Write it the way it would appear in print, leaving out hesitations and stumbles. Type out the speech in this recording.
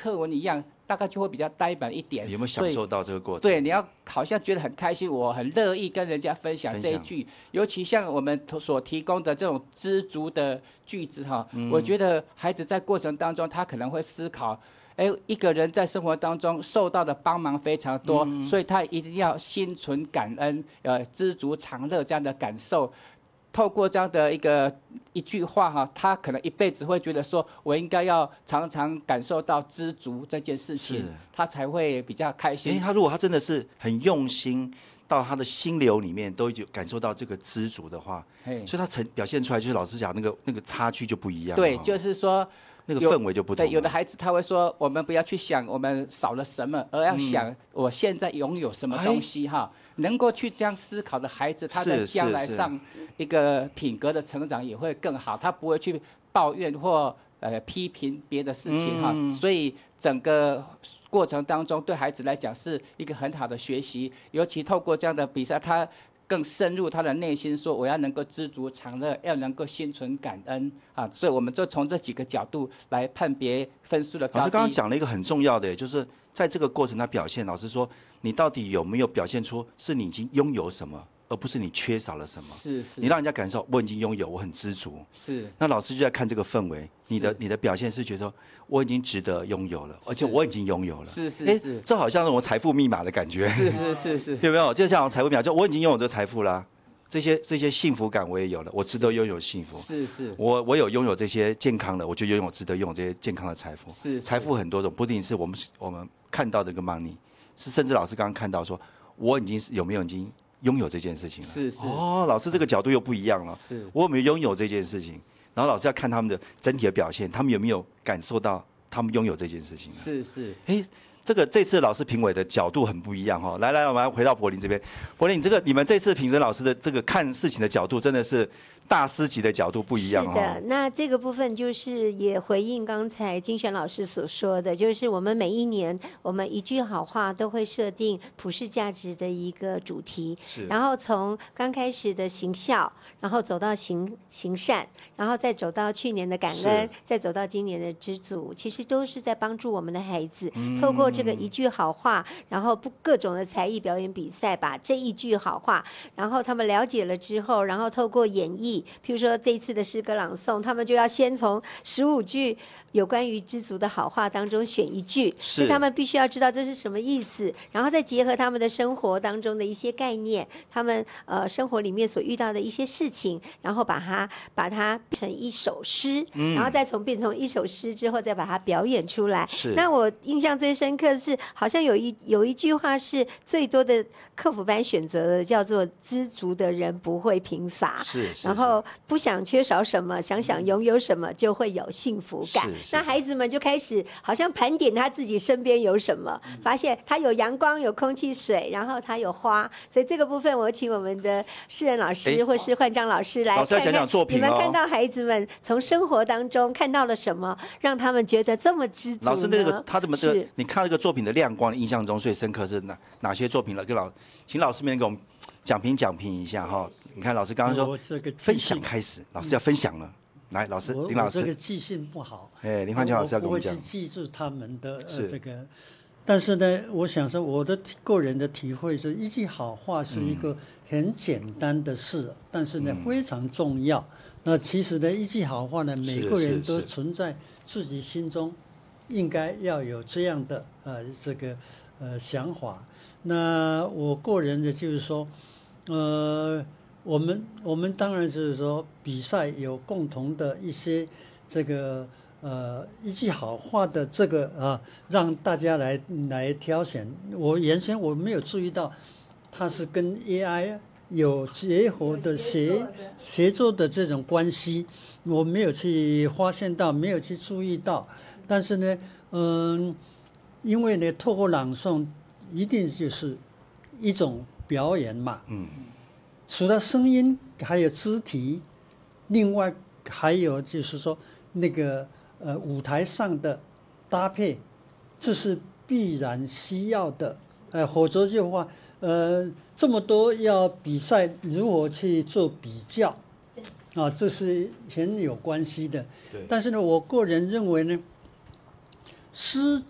课文一样，大概就会比较呆板一点。 有没有享受到这个过程？ 对，你要好像觉得很开心，我很乐意跟人家分享这一句。尤其像我们所提供的这种知足的句子哈，我觉得孩子在过程当中，他可能会思考。一个人在生活当中受到的帮忙非常多，所以他一定要心存感恩，知足常乐这样的感受。透过这样的一句话哈，他可能一辈子会觉得说，我应该要常常感受到知足这件事情，他才会比较开心。 他如果他真的是很用心，到他的心流里面都有感受到这个知足的话，所以他表现出来就是老师讲那个差距就不一样。 对，就是说。 那个氛围就不同。 对，有的孩子他会说，我们不要去想我们少了什么，而要想我现在拥有什么东西哈。能够去这样思考的孩子，他在将来上一个品格的成长也会更好，他不会去抱怨或批评别的事情哈。所以整个过程当中，对孩子来讲是一个很好的学习，尤其透过这样的比赛，他更深入他的内心，说我要能够知足常乐，要能够心存感恩啊！所以我们就从这几个角度来判别分数的高低。 老师刚刚讲了一个很重要的，就是在这个过程他表现，老师说你到底有没有表现出是你已经拥有什么，而不是你缺少了什么？ 是。 你让人家感受我已经拥有，我很知足。 是。 那老师就在看这个氛围，你的表现是觉得我已经值得拥有了，而且我已经拥有了。 是。 这好像是我财富密码的感觉。 是。 有没有？就像财富密码，就我已经拥有这个财富啦。这些幸福感我也有了，我值得拥有幸福。 是。 我有拥有这些健康的，我就拥有值得拥有这些健康的财富。财富很多种，不一定是我们看到的一个 money， 是甚至老师刚刚看到说，我已经有没有已经拥有这件事情了？ 是。 老师这个角度又不一样了。我有没有拥有这件事情？然后老师要看他们的整体的表现，他们有没有感受到他们拥有这件事情？ 是。 这次老师评委的角度很不一样哈。来，我们回到柏林这边。柏林，你们这次评审老师的这个看事情的角度，真的是大师级的角度不一样哈。 是的，那这个部分就是也回应刚才金璇老师所说的，就是我们每一年我们一句好话都会设定普世价值的一个主题，然后从刚开始的行孝，然后走到行善，然后再走到去年的感恩，再走到今年的知足，其实都是在帮助我们的孩子，透过这个一句好话，然后各种的才艺表演比赛，把这一句好话，然后他们了解了之后，然后透过演绎，譬如说这一次的诗歌朗诵，他们就要先从15句有关于知足的好话当中选一句，所以他们必须要知道这是什么意思，然后再结合他们的生活当中的一些概念，他们生活里面所遇到的一些事情，然后把它变成一首诗，然后再变成一首诗之后再把它表演出来。那我印象最深刻是，好像有一句话是最多的课辅班选择的，叫做知足的人不会贫乏，然后不想缺少什么，想拥有什么就会有幸福感。那孩子们就开始好像盘点他自己身边有什么，发现他有阳光，有空气、水，然后他有花。所以这个部分我请我们的诗人老师或是焕章老师来看看，你们看到孩子们从生活当中看到了什么，让他们觉得这么知足呢？ 老师，他怎么你看这个作品的亮光，印象中最深刻是哪些作品了？请老师们给我们讲评一下哈。你看老师刚刚说分享开始，老师要分享了。来，老师林老师， 我这个记性不好， 林焕强老师要跟我们讲， 我不会去记住他们的这个。但是呢，我想说，我的个人的体会是，一句好话是一个很简单的事，但是呢非常重要。那其实呢，一句好话呢，每个人都存在自己心中，应该要有这样的这个想法。那我个人的就是说，我们当然是说比赛有共同的一些这个一句好话的这个让大家来挑选。我原先我没有注意到它是跟 AI 有结合的协作的这种关系，我没有去发现到，没有去注意到。但是呢，因为呢，透过朗诵一定就是一种表演嘛，除了声音，还有肢体，另外还有就是说那个舞台上的搭配，这是必然需要的。否则的话，这么多要比赛，如何去做比较这是很有关系的。但是呢，我个人认为呢，诗